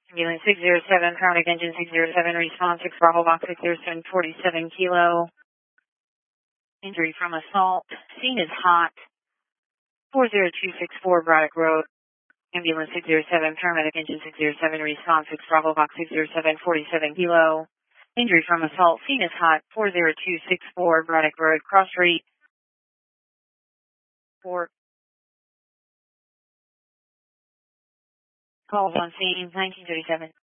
Ambulance 607, paramedic engine 607, response 6 Bravo Box 607, 47 kilo. Injury from assault. Scene is hot. 40264 Braddock Road. Ambulance 607, paramedic engine 607, response 6 Bravo Box 607, 47 kilo. Injury from assault. Scene is hot. 40264 Braddock Road. Cross rate 4. Calls on scene 1937.